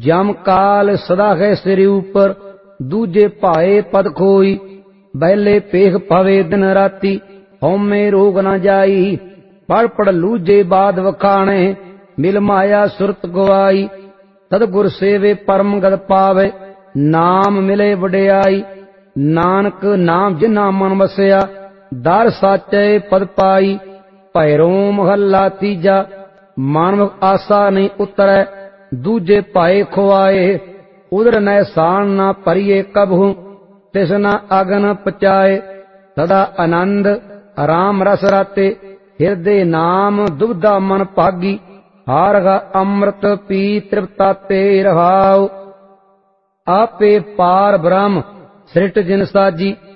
जम काल सदा है सिर ऊपर, दूजे भाए पद खोई। बहले पेख पवे दिन राती, होमे रोग न जाई। पढ़ पढ़ लूजे बाद वखाणे, मिल माया सुरत गवाई। तद गुर सेवे परम गद पावे, नाम मिले वडियाई। नानक नाम जिन्ना मन वसया, दर साचे पद पाई। भैरो महला तीजा, मानव आशा नहीं उतरै। दूजे भाए खुआए, उदर नहसान न परिये कबहू। तिसना अगन पचाए, सदा आनंद राम रस राते। हृदय नाम दुबदा मन पागी, हारगा अमृत पी तृप्ताते रहाओ। आपे पार ब्रह्म सृष्ट जिन साजी,